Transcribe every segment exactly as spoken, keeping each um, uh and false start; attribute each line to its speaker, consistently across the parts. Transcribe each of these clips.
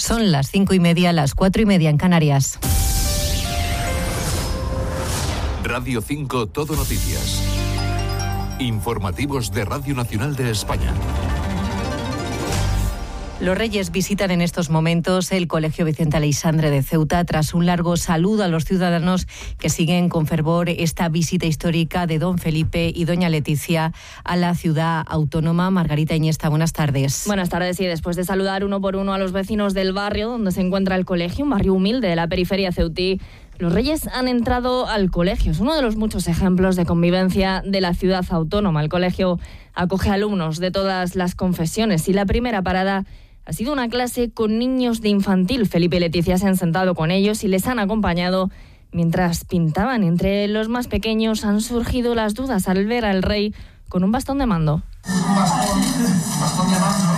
Speaker 1: Son las cinco y media, las cuatro y media en Canarias.
Speaker 2: Radio cinco Todo Noticias. Informativos de Radio Nacional de España.
Speaker 1: Los Reyes visitan en estos momentos el Colegio Vicente Aleixandre de Ceuta tras un largo saludo a los ciudadanos que siguen con fervor esta visita histórica de don Felipe y doña Leticia a la ciudad autónoma. Margarita Iniesta, buenas tardes.
Speaker 3: Buenas tardes, y después de saludar uno por uno a los vecinos del barrio donde se encuentra el colegio, un barrio humilde de la periferia ceutí, los Reyes han entrado al colegio. Es uno de los muchos ejemplos de convivencia de la ciudad autónoma. El colegio acoge alumnos de todas las confesiones y la primera parada ha sido una clase con niños de infantil. Felipe y Leticia se han sentado con ellos y les han acompañado mientras pintaban. Entre los más pequeños han surgido las dudas al ver al rey con un bastón de mando.
Speaker 4: Un bastón, bastón de mando.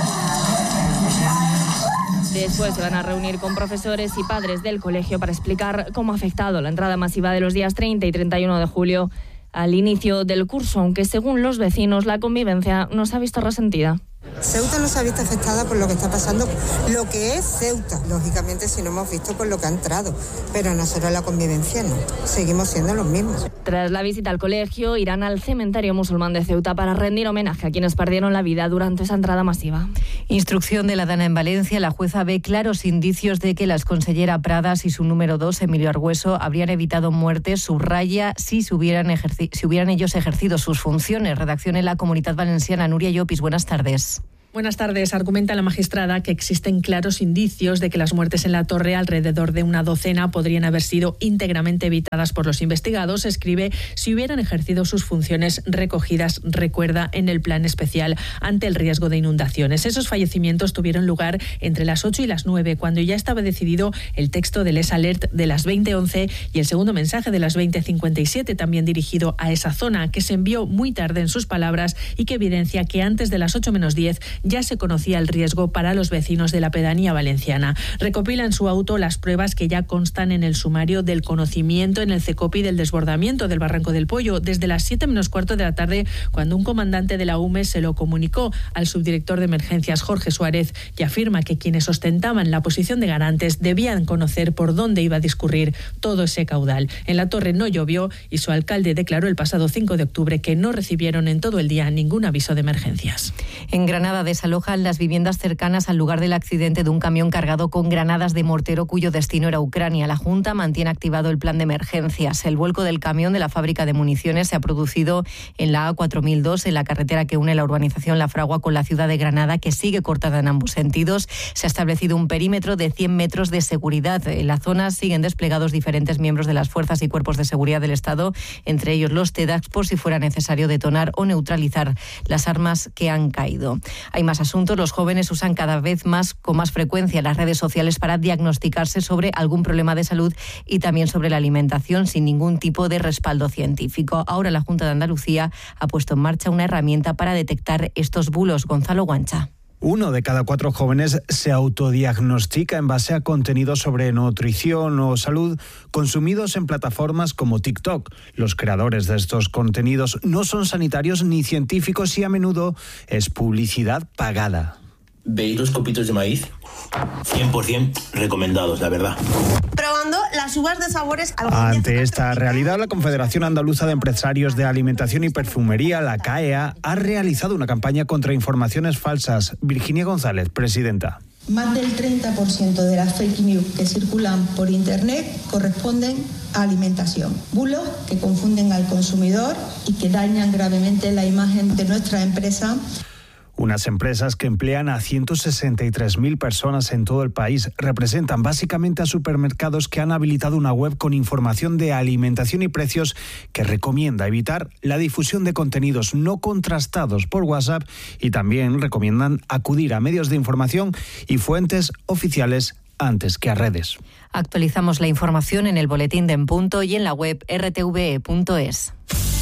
Speaker 3: Después se van a reunir con profesores y padres del colegio para explicar cómo ha afectado la entrada masiva de los días treinta y treinta y uno de julio al inicio del curso, aunque según los vecinos la convivencia no se ha visto resentida.
Speaker 5: Ceuta no se ha visto afectada por lo que está pasando, lo que es Ceuta, lógicamente si no hemos visto por lo que ha entrado, pero nosotros la convivencia no, seguimos siendo los mismos.
Speaker 3: Tras la visita al colegio, irán al cementerio musulmán de Ceuta para rendir homenaje a quienes perdieron la vida durante esa entrada masiva.
Speaker 1: Instrucción de la Dana en Valencia. La jueza ve claros indicios de que la exconsellera Pradas y su número dos, Emilio Argüeso, habrían evitado muertes, subraya, si, se hubieran, ejerci- si hubieran ellos ejercido sus funciones. Redacción en la Comunitat Valenciana. Nuria Llopis, buenas tardes.
Speaker 6: Buenas tardes. Argumenta la magistrada que existen claros indicios de que las muertes en la torre, alrededor de una docena, podrían haber sido íntegramente evitadas por los investigados. Escribe, si hubieran ejercido sus funciones recogidas, recuerda, en el plan especial ante el riesgo de inundaciones. Esos fallecimientos tuvieron lugar entre las ocho y las nueve, cuando ya estaba decidido el texto del Es Alert de las veinte once y el segundo mensaje de las veinte cincuenta y siete, también dirigido a esa zona, que se envió muy tarde en sus palabras y que evidencia que antes de las ocho menos diez ya se conocía el riesgo para los vecinos de la pedanía valenciana. Recopila en su auto las pruebas que ya constan en el sumario del conocimiento en el CECOPI del desbordamiento del Barranco del Pollo desde las siete menos cuarto de la tarde, cuando un comandante de la U M E se lo comunicó al subdirector de emergencias, Jorge Suárez, que afirma que quienes ostentaban la posición de garantes debían conocer por dónde iba a discurrir todo ese caudal. En la torre no llovió y su alcalde declaró el pasado cinco de octubre que no recibieron en todo el día ningún aviso de emergencias.
Speaker 1: En Granada desalojan las viviendas cercanas al lugar del accidente de un camión cargado con granadas de mortero cuyo destino era Ucrania. La Junta mantiene activado el plan de emergencias. El vuelco del camión de la fábrica de municiones se ha producido en la A cuatro mil dos, en la carretera que une la urbanización La Fragua con la ciudad de Granada, que sigue cortada en ambos sentidos. Se ha establecido un perímetro de cien metros de seguridad. En la zona siguen desplegados diferentes miembros de las fuerzas y cuerpos de seguridad del Estado, entre ellos los TEDx, por si fuera necesario detonar o neutralizar las armas que han caído. Hay más asuntos. Los jóvenes usan cada vez más, con más frecuencia, las redes sociales para diagnosticarse sobre algún problema de salud y también sobre la alimentación, sin ningún tipo de respaldo científico. Ahora la Junta de Andalucía ha puesto en marcha una herramienta para detectar estos bulos. Gonzalo Guancha.
Speaker 7: Uno de cada cuatro jóvenes se autodiagnostica en base a contenidos sobre nutrición o salud consumidos en plataformas como TikTok. Los creadores de estos contenidos no son sanitarios ni científicos y a menudo es publicidad pagada.
Speaker 8: ¿Veis los copitos de maíz? cien por ciento recomendados, la verdad.
Speaker 9: Probando las uvas de sabores.
Speaker 7: Ante esta realidad, la Confederación Andaluza de Empresarios de Alimentación y Perfumería, la C A E A, ha realizado una campaña contra informaciones falsas. Virginia González, presidenta.
Speaker 10: Más del treinta por ciento de las fake news que circulan por Internet corresponden a alimentación. Bulos que confunden al consumidor y que dañan gravemente la imagen de nuestra empresa.
Speaker 7: Unas empresas que emplean a ciento sesenta y tres mil personas en todo el país representan básicamente a supermercados que han habilitado una web con información de alimentación y precios que recomienda evitar la difusión de contenidos no contrastados por WhatsApp y también recomiendan acudir a medios de información y fuentes oficiales antes que a redes.
Speaker 1: Actualizamos la información en el boletín de En Punto y en la web r t v e punto es.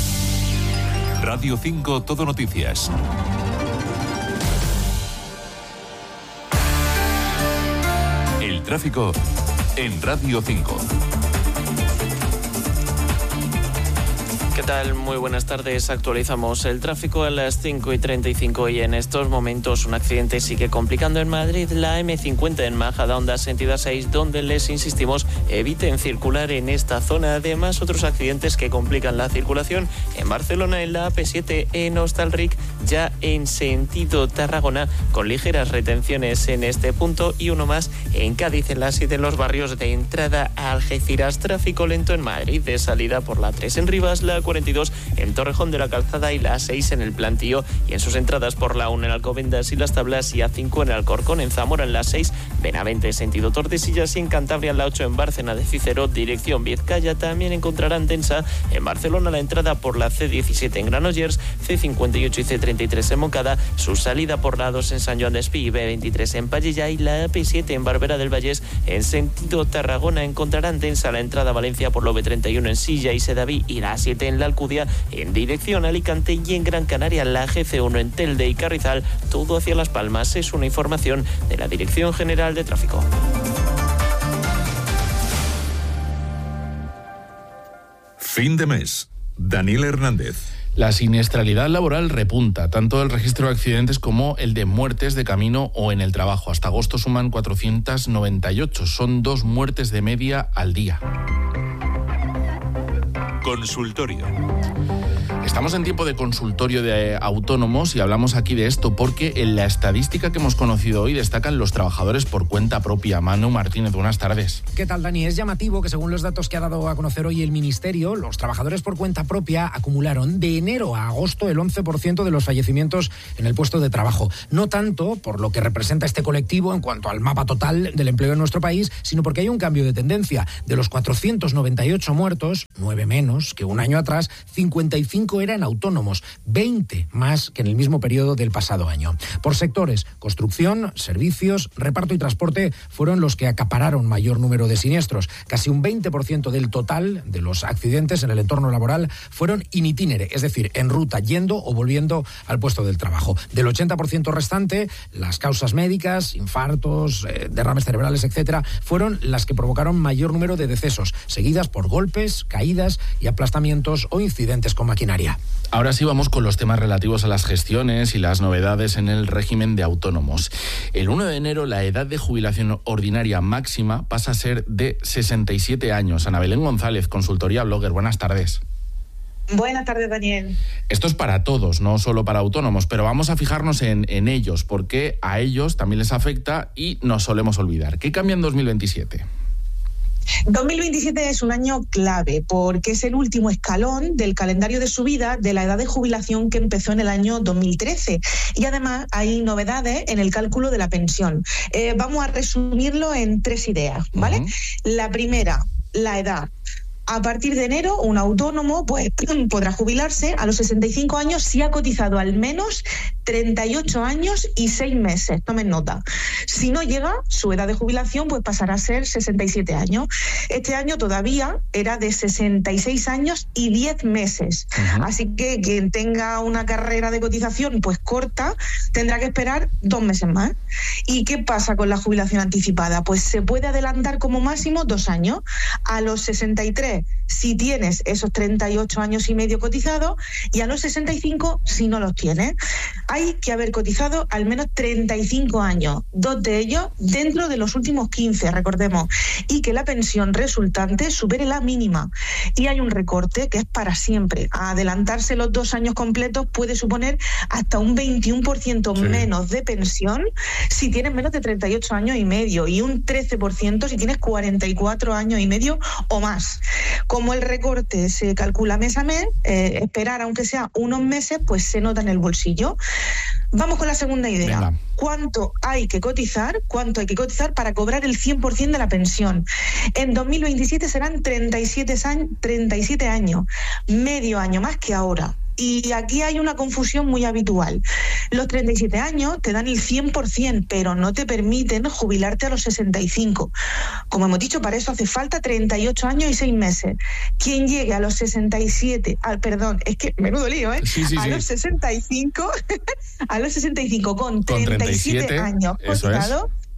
Speaker 2: Radio cinco Todo Noticias. El tráfico en Radio cinco.
Speaker 11: ¿Qué tal? Muy buenas tardes. Actualizamos el tráfico a las cinco y treinta y cinco y en estos momentos un accidente sigue complicando en Madrid la eme cincuenta en Majadahonda, sentido A seis, donde les insistimos eviten circular en esta zona. Además, otros accidentes que complican la circulación en Barcelona, en la A P siete en Hostalric, ya en sentido Tarragona, con ligeras retenciones en este punto, y uno más en Cádiz, en la siete, en los barrios de entrada a Algeciras. Tráfico lento en Madrid, de salida por la tres en Rivas, la cuarenta y dos en Torrejón de la Calzada y la seis en el Plantío, y en sus entradas por la uno en Alcobendas y Las Tablas, y A cinco en Alcorcón. En Zamora, en la seis, Benavente sentido Tordesillas, y en Cantabria, en la ocho en Bárcena de Cícero, dirección Vizcaya. También encontrarán densa en Barcelona la entrada por la ce diecisiete en Granollers, ce cincuenta y ocho y ce treinta y tres en Moncada, su salida por la dos en San Joan d'Espí y be veintitrés en Pallilla, y la A P siete en Barberá del Vallés en sentido Tarragona. Encontrarán densa la entrada a Valencia por la ve treinta y uno en Silla y Sedaví, y la A siete en la Alcudia en dirección Alicante, y en Gran Canaria la ge ce uno en Telde y Carrizal, todo hacia Las Palmas. Es una información de la Dirección General de Tráfico.
Speaker 2: Fin de mes. Daniel Hernández.
Speaker 12: La siniestralidad laboral repunta, tanto el registro de accidentes como el de muertes de camino o en el trabajo. Hasta agosto suman cuatrocientas noventa y ocho, son dos muertes de media al día.
Speaker 2: Consultorio.
Speaker 12: Estamos en tiempo de consultorio de autónomos y hablamos aquí de esto porque en la estadística que hemos conocido hoy destacan los trabajadores por cuenta propia. Manu Martínez, buenas tardes.
Speaker 13: ¿Qué tal, Dani? Es llamativo que según los datos que ha dado a conocer hoy el Ministerio, los trabajadores por cuenta propia acumularon de enero a agosto el once por ciento de los fallecimientos en el puesto de trabajo. No tanto por lo que representa este colectivo en cuanto al mapa total del empleo en nuestro país, sino porque hay un cambio de tendencia. De los cuatrocientos noventa y ocho muertos, nueve menos que un año atrás, cincuenta y cinco eran autónomos, veinte más que en el mismo periodo del pasado año. Por sectores, construcción, servicios, reparto y transporte fueron los que acapararon mayor número de siniestros. Casi un veinte por ciento del total de los accidentes en el entorno laboral fueron in itinere, es decir, en ruta, yendo o volviendo al puesto del trabajo. Del ochenta por ciento restante, las causas médicas, infartos, eh, derrames cerebrales, etcétera, fueron las que provocaron mayor número de decesos, seguidas por golpes, caídas y aplastamientos o incidentes con maquinaria.
Speaker 12: Ahora sí vamos con los temas relativos a las gestiones y las novedades en el régimen de autónomos. El uno de enero la edad de jubilación ordinaria máxima pasa a ser de sesenta y siete años. Ana Belén González, Consultoría Blogger, buenas tardes.
Speaker 14: Buenas tardes, Daniel.
Speaker 12: Esto es para todos, no solo para autónomos, pero vamos a fijarnos en, en ellos, porque a ellos también les afecta y nos solemos olvidar. ¿Qué cambia en dos mil veintisiete?
Speaker 14: dos mil veintisiete es un año clave porque es el último escalón del calendario de subida de la edad de jubilación que empezó en el año dos mil trece, y además hay novedades en el cálculo de la pensión. Eh, vamos a resumirlo en tres ideas, ¿vale? Uh-huh. La primera, la edad. A partir de enero, un autónomo pues, podrá jubilarse a los sesenta y cinco años si ha cotizado al menos treinta y ocho años y seis meses. Tomen nota. Si no llega, su edad de jubilación pues pasará a ser sesenta y siete años. Este año todavía era de sesenta y seis años y diez meses. Uh-huh. Así que quien tenga una carrera de cotización pues corta tendrá que esperar dos meses más. ¿Y qué pasa con la jubilación anticipada? Pues se puede adelantar como máximo dos años. A los sesenta y tres si tienes esos treinta y ocho años y medio cotizados, y a los sesenta y cinco si no los tienes. Hay que haber cotizado al menos treinta y cinco años, dos de ellos dentro de los últimos quince, recordemos, y que la pensión resultante supere la mínima. Y hay un recorte que es para siempre. Adelantarse los dos años completos puede suponer hasta un veintiuno por ciento sí. menos de pensión si tienes menos de treinta y ocho años y medio, y un trece por ciento si tienes cuarenta y cuatro años y medio o más. Como el recorte se calcula mes a mes, eh, esperar aunque sea unos meses, pues se nota en el bolsillo. Vamos con la segunda idea. Venga. ¿Cuánto hay que cotizar? ¿Cuánto hay que cotizar para cobrar el cien por ciento de la pensión? En dos mil veintisiete serán treinta y siete años, medio año más que ahora. Y aquí hay una confusión muy habitual. Los treinta y siete años te dan el cien por ciento, pero no te permiten jubilarte a los sesenta y cinco. Como hemos dicho, para eso hace falta treinta y ocho años y seis meses. Quien llegue a los sesenta y siete, ah, perdón, es que menudo lío, ¿eh? Sí, sí, a sí. los sesenta y cinco, a los sesenta y cinco con treinta y siete, con treinta y siete años cotizados,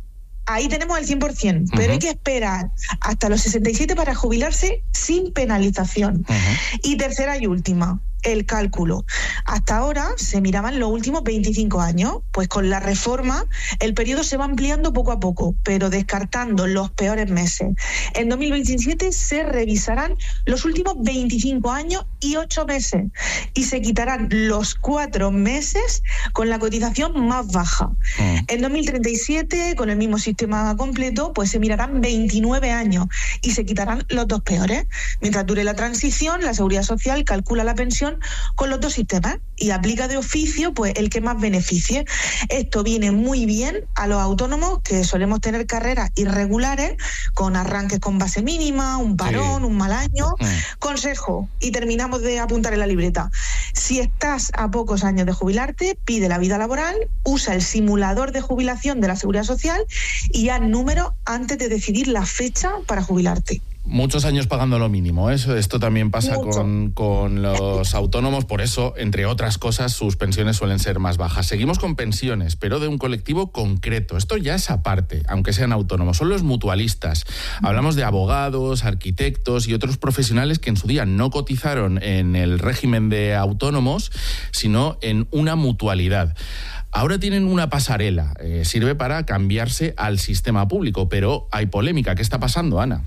Speaker 14: Ahí tenemos el cien por ciento, uh-huh. pero hay que esperar hasta los sesenta y siete para jubilarse sin penalización. Uh-huh. Y tercera y última, el cálculo. Hasta ahora se miraban los últimos veinticinco años, pues con la reforma el periodo se va ampliando poco a poco, pero descartando los peores meses. En dos mil veintisiete se revisarán los últimos veinticinco años y ocho meses y se quitarán los cuatro meses con la cotización más baja. Mm. En dos mil treinta y siete, con el mismo sistema completo, pues se mirarán veintinueve años y se quitarán los dos peores. Mientras dure la transición, la Seguridad Social calcula la pensión con los dos sistemas y aplica de oficio pues el que más beneficie. Esto viene muy bien a los autónomos que solemos tener carreras irregulares con arranques con base mínima, un parón, sí. un mal año. Mm. Consejo, y terminamos de apuntar en la libreta. Si estás a pocos años de jubilarte, pide la vida laboral, usa el simulador de jubilación de la Seguridad Social y haz número antes de decidir la fecha para jubilarte.
Speaker 12: Muchos años pagando lo mínimo, eso esto también pasa con, con los autónomos, por eso, entre otras cosas, sus pensiones suelen ser más bajas. Seguimos con pensiones, pero de un colectivo concreto. Esto ya es aparte, aunque sean autónomos, son los mutualistas. Hablamos de abogados, arquitectos y otros profesionales que en su día no cotizaron en el régimen de autónomos, sino en una mutualidad. Ahora tienen una pasarela, eh, sirve para cambiarse al sistema público, pero hay polémica. ¿Qué está pasando, Ana?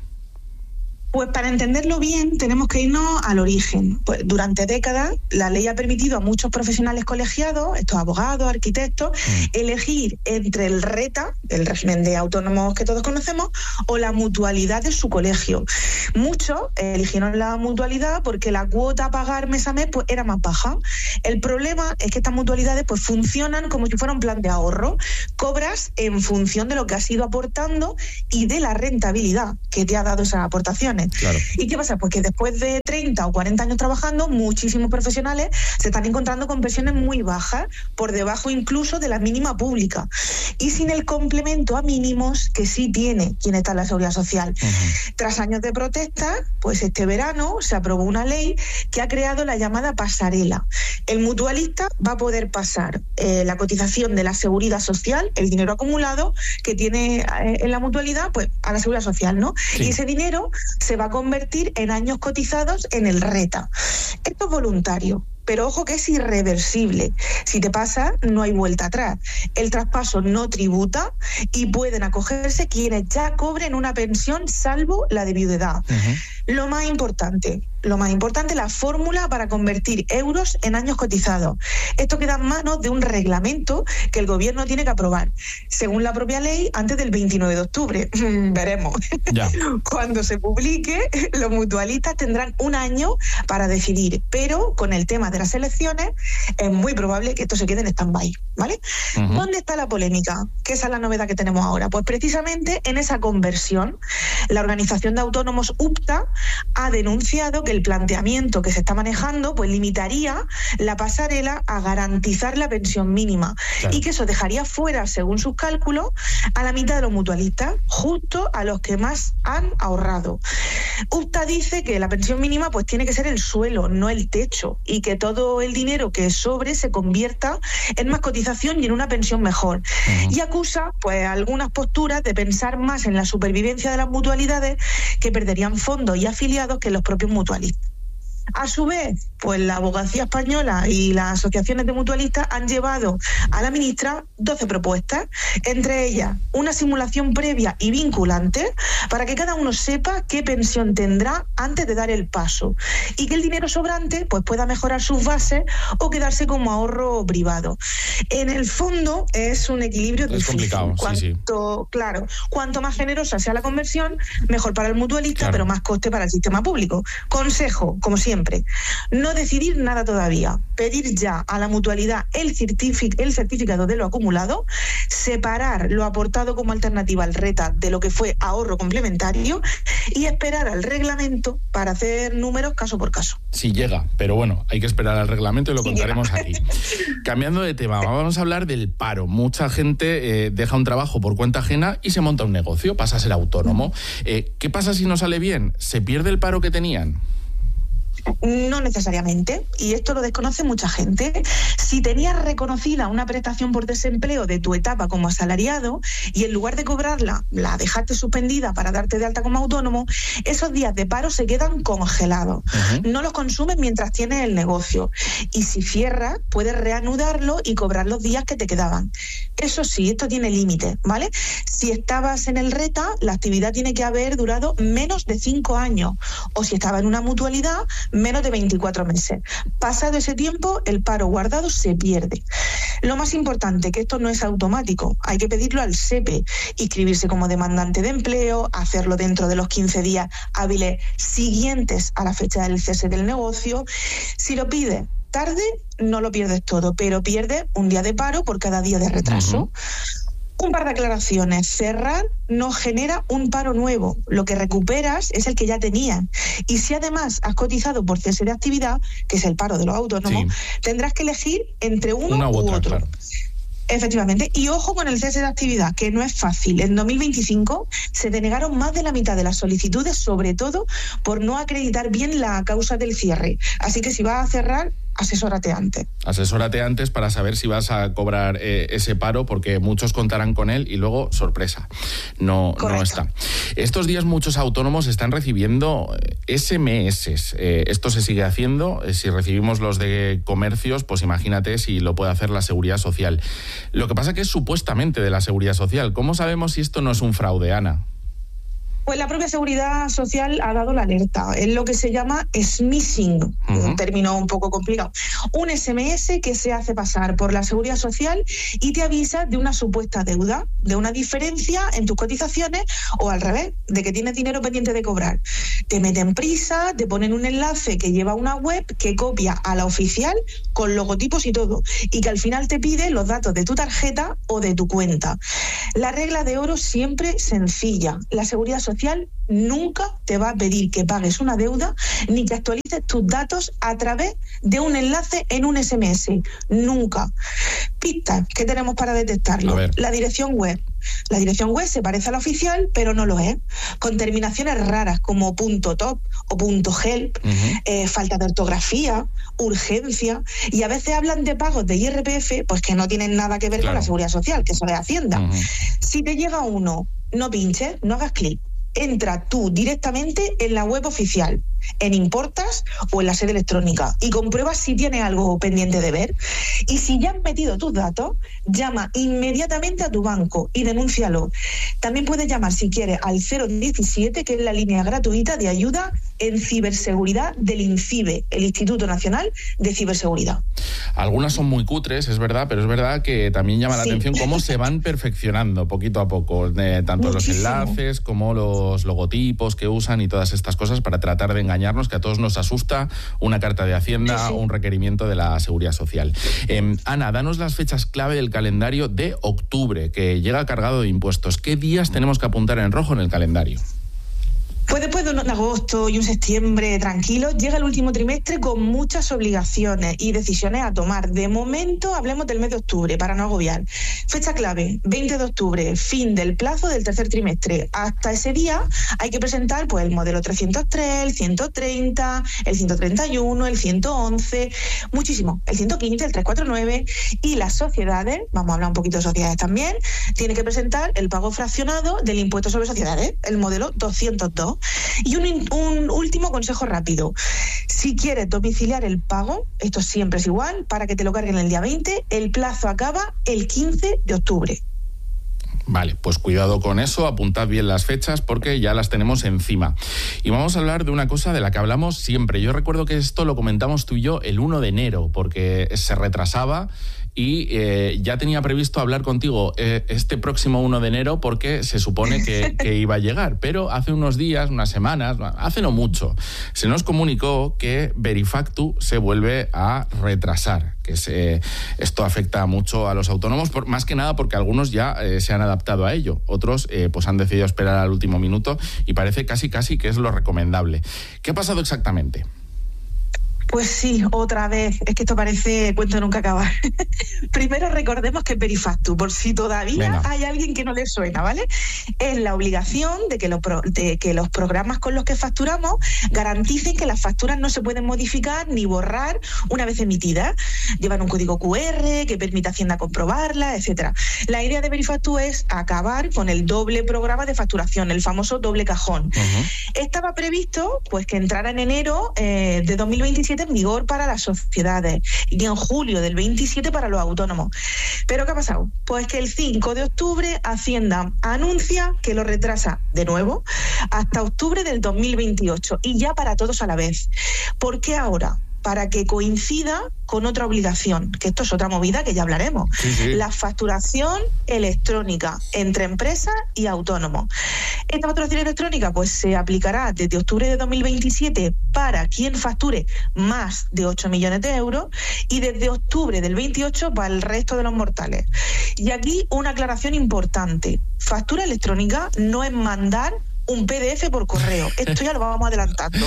Speaker 14: Pues para entenderlo bien tenemos que irnos al origen. Pues durante décadas la ley ha permitido a muchos profesionales colegiados, estos abogados, arquitectos, mm. elegir entre el RETA, el régimen de autónomos que todos conocemos, o la mutualidad de su colegio. Muchos eligieron la mutualidad porque la cuota a pagar mes a mes pues, era más baja. El problema es que estas mutualidades pues, funcionan como si fuera un plan de ahorro. Cobras en función de lo que has ido aportando y de la rentabilidad que te ha dado esas aportaciones. Claro. ¿Y qué pasa? Pues que después de treinta o cuarenta años trabajando, muchísimos profesionales se están encontrando con pensiones muy bajas, por debajo incluso de la mínima pública, y sin el complemento a mínimos que sí tiene quien está en la Seguridad Social. Uh-huh. Tras años de protesta, pues este verano se aprobó una ley que ha creado la llamada pasarela. El mutualista va a poder pasar eh, la cotización de la Seguridad Social, el dinero acumulado que tiene eh, en la mutualidad, pues a la Seguridad Social, ¿no? Sí. Y ese dinero se va a convertir en años cotizados en el RETA. Esto es voluntario, pero ojo que es irreversible. Si te pasa, no hay vuelta atrás. El traspaso no tributa y pueden acogerse quienes ya cobren una pensión salvo la de viudedad. Uh-huh. Lo más importante, lo más importante, la fórmula para convertir euros en años cotizados. Esto queda en manos de un reglamento que el gobierno tiene que aprobar, según la propia ley, antes del veintinueve de octubre. Veremos. Ya. Cuando se publique, los mutualistas tendrán un año para decidir, pero con el tema de las elecciones es muy probable que esto se quede en stand-by, ¿vale? Uh-huh. ¿Dónde está la polémica? ¿Qué esa es la novedad que tenemos ahora? Pues precisamente en esa conversión. La Organización de Autónomos U P T A ha denunciado que el planteamiento que se está manejando pues limitaría la pasarela a garantizar la pensión mínima, claro, y que eso dejaría fuera, según sus cálculos, a la mitad de los mutualistas, justo a los que más han ahorrado. U P T A dice que la pensión mínima pues tiene que ser el suelo, no el techo, y que todo el dinero que sobre se convierta en más cotización y en una pensión mejor. Uh-huh. Y acusa pues algunas posturas de pensar más en la supervivencia de las mutualidades, que perderían fondos y afiliados que los propios mutualistas. A su vez, pues la abogacía española y las asociaciones de mutualistas han llevado a la ministra doce propuestas, entre ellas una simulación previa y vinculante para que cada uno sepa qué pensión tendrá antes de dar el paso y que el dinero sobrante pues pueda mejorar sus bases o quedarse como ahorro privado. En el fondo es un equilibrio es difícil. Complicado, cuanto, sí, sí. Claro, cuanto más generosa sea la conversión, mejor para el mutualista, claro, pero más coste para el sistema público. Consejo, como siempre, no decidir nada todavía, pedir ya a la mutualidad el, certific- el certificado de lo acumulado, separar lo aportado como alternativa al RETA de lo que fue ahorro complementario y esperar al reglamento para hacer números caso por caso.
Speaker 12: Si llega, pero bueno, hay que esperar al reglamento y lo sí contaremos llega. Aquí. Cambiando de tema, vamos a hablar del paro. Mucha gente eh, deja un trabajo por cuenta ajena y se monta un negocio, pasa a ser autónomo. Eh, ¿Qué pasa si no sale bien? ¿Se pierde el paro que tenían?
Speaker 14: No necesariamente, y esto lo desconoce mucha gente. Si tenías reconocida una prestación por desempleo de tu etapa como asalariado y en lugar de cobrarla la dejaste suspendida para darte de alta como autónomo, esos días de paro se quedan congelados. Uh-huh. No los consumes mientras tienes el negocio, y si cierras puedes reanudarlo y cobrar los días que te quedaban. Eso sí, esto tiene límite, ¿vale? Si estabas en el RETA, la actividad tiene que haber durado menos de cinco años, o si estaba en una mutualidad, menos de veinticuatro meses. Pasado ese tiempo, el paro guardado se pierde. Lo más importante, que esto no es automático, hay que pedirlo al S E P E, inscribirse como demandante de empleo, hacerlo dentro de los quince días hábiles siguientes a la fecha del cese del negocio. Si lo pides tarde, no lo pierdes todo, pero pierdes un día de paro por cada día de retraso. Uh-huh. Un par de aclaraciones. Cerrar no genera un paro nuevo. Lo que recuperas es el que ya tenías. Y si además has cotizado por cese de actividad, que es el paro de los autónomos, sí, tendrás que elegir entre uno Una u, u otra, otro. Claro. Efectivamente. Y ojo con el cese de actividad, que no es fácil. En dos mil veinticinco se denegaron más de la mitad de las solicitudes, sobre todo por no acreditar bien la causa del cierre. Así que si vas a cerrar, asesórate antes.
Speaker 12: Asesórate antes para saber si vas a cobrar eh, ese paro, porque muchos contarán con él y luego, sorpresa, no, no está. Estos días muchos autónomos están recibiendo ese eme ese. Eh, esto se sigue haciendo. Si recibimos los de comercios, pues imagínate si lo puede hacer la Seguridad Social. Lo que pasa que es supuestamente de la Seguridad Social. ¿Cómo sabemos si esto no es un fraude, Ana?
Speaker 14: Pues la propia Seguridad Social ha dado la alerta. Es lo que se llama smishing, uh-huh. un término un poco complicado. Un ese eme ese que se hace pasar por la Seguridad Social y te avisa de una supuesta deuda, de una diferencia en tus cotizaciones, o al revés, de que tienes dinero pendiente de cobrar. Te meten prisa, te ponen un enlace que lleva a una web que copia a la oficial con logotipos y todo, y que al final te pide los datos de tu tarjeta o de tu cuenta. La regla de oro siempre sencilla. La Seguridad Social nunca te va a pedir que pagues una deuda ni que actualices tus datos a través de un enlace en un ese eme ese. Nunca. Pistas que tenemos para detectarlo. La dirección web. La dirección web se parece a la oficial, pero no lo es. Con terminaciones raras como .top o .help, uh-huh. eh, falta de ortografía, urgencia, y a veces hablan de pagos de I R P F, pues que no tienen nada que ver claro. con la Seguridad Social, que eso es Hacienda. Uh-huh. Si te llega uno, no pinches, no hagas clic. Entra tú directamente en la web oficial, en Importas o en la sede electrónica, y comprueba si tienes algo pendiente de ver. Y si ya has metido tus datos, llama inmediatamente a tu banco y denúncialo. También puedes llamar, si quieres, al cero diecisiete, que es la línea gratuita de ayuda en ciberseguridad del INCIBE, el Instituto Nacional de Ciberseguridad.
Speaker 12: Algunas son muy cutres, es verdad, pero es verdad que también llama la sí. atención cómo se van perfeccionando poquito a poco, eh, tanto Muchísimo. los enlaces como los logotipos que usan y todas estas cosas para tratar de engañarnos, que a todos nos asusta una carta de Hacienda sí, sí. o un requerimiento de la Seguridad Social. Eh, Ana, danos las fechas clave del calendario de octubre, que llega cargado de impuestos. ¿Qué días tenemos que apuntar en rojo en el calendario?
Speaker 14: Pues después de un agosto y un septiembre tranquilo, llega el último trimestre con muchas obligaciones y decisiones a tomar. De momento, hablemos del mes de octubre, para no agobiar. Fecha clave, veinte de octubre, fin del plazo del tercer trimestre. Hasta ese día hay que presentar pues el modelo trescientos tres, el ciento treinta, el ciento treinta y uno, el ciento once, muchísimo, el ciento quince, el trescientos cuarenta y nueve, y las sociedades, vamos a hablar un poquito de sociedades también, tienen que presentar el pago fraccionado del impuesto sobre sociedades, el modelo doscientos dos. Y un, un último consejo rápido. Si quieres domiciliar el pago, esto siempre es igual, para que te lo carguen el día veinte, el plazo acaba el quince de octubre.
Speaker 12: Vale, pues cuidado con eso, apuntad bien las fechas porque ya las tenemos encima. Y vamos a hablar de una cosa de la que hablamos siempre. Yo recuerdo que esto lo comentamos tú y yo el uno de enero, porque se retrasaba y eh, ya tenía previsto hablar contigo eh, este próximo uno de enero porque se supone que, que iba a llegar. Pero hace unos días, unas semanas, hace no mucho, se nos comunicó que Verifactu se vuelve a retrasar. Que se, esto afecta mucho a los autónomos, por, más que nada porque algunos ya eh, se han adaptado a ello. Otros eh, pues han decidido esperar al último minuto y parece casi casi que es lo recomendable. ¿Qué ha pasado exactamente?
Speaker 14: Pues sí, otra vez. Es que esto parece cuento nunca acabar. Primero recordemos que Verifactu, por si todavía Venga. hay alguien que no le suena, ¿vale? Es la obligación de que, los pro, de que los programas con los que facturamos garanticen que las facturas no se pueden modificar ni borrar una vez emitidas. Llevan un código cu erre que permite a Hacienda comprobarla, etcétera. La idea de Verifactu es acabar con el doble programa de facturación, el famoso doble cajón. Uh-huh. Estaba previsto pues que entrara en enero eh, de dos mil veintisiete en vigor para las sociedades y en julio del veintisiete para los autónomos. ¿Pero qué ha pasado? Pues que el cinco de octubre Hacienda anuncia que lo retrasa de nuevo hasta octubre del dos mil veintiocho y ya para todos a la vez. ¿Por qué ahora? Para que coincida con otra obligación, que esto es otra movida que ya hablaremos, sí, sí. la facturación electrónica entre empresas y autónomos. Esta facturación electrónica pues se aplicará desde octubre de dos mil veintisiete para quien facture más de ocho millones de euros y desde octubre del veintiocho para el resto de los mortales. Y aquí una aclaración importante. Factura electrónica no es mandar un pe de efe por correo. Esto ya lo vamos adelantando.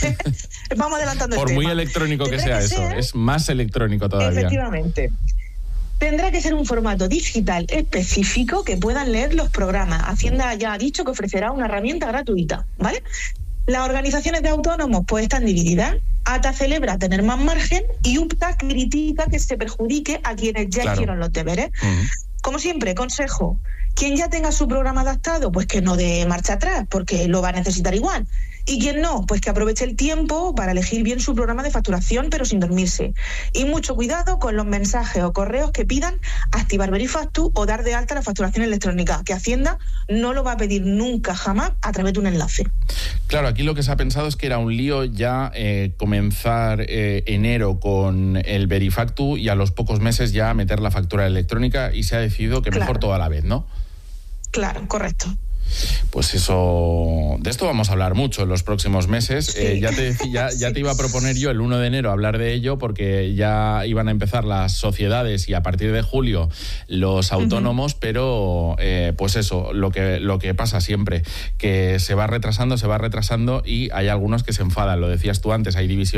Speaker 14: vamos adelantando
Speaker 12: Por
Speaker 14: el
Speaker 12: muy
Speaker 14: tema.
Speaker 12: electrónico que sea
Speaker 14: que
Speaker 12: eso,
Speaker 14: ser,
Speaker 12: es más electrónico todavía.
Speaker 14: Efectivamente. Tendrá que ser un formato digital específico que puedan leer los programas. Hacienda ya ha dicho que ofrecerá una herramienta gratuita, ¿vale? Las organizaciones de autónomos pues están divididas. A T A celebra tener más margen y U P T A critica que se perjudique a quienes ya claro. hicieron los deberes. Uh-huh. Como siempre, consejo, quien ya tenga su programa adaptado, pues que no dé marcha atrás, porque lo va a necesitar igual. Y quien no, pues que aproveche el tiempo para elegir bien su programa de facturación, pero sin dormirse. Y mucho cuidado con los mensajes o correos que pidan activar Verifactu o dar de alta la facturación electrónica, que Hacienda no lo va a pedir nunca, jamás, a través de un enlace.
Speaker 12: Claro, aquí lo que se ha pensado es que era un lío ya eh, comenzar eh, enero con el Verifactu y a los pocos meses ya meter la factura electrónica y se ha decidido que claro. mejor todo a la vez, ¿no?
Speaker 14: Claro, correcto.
Speaker 12: Pues eso, de esto vamos a hablar mucho en los próximos meses. Sí. Eh, ya, te, ya, ya te iba a proponer yo el uno de enero hablar de ello porque ya iban a empezar las sociedades y a partir de julio los autónomos, uh-huh. pero eh, pues eso, lo que, lo que pasa siempre, que se va retrasando, se va retrasando y hay algunos que se enfadan, lo decías tú antes, hay división.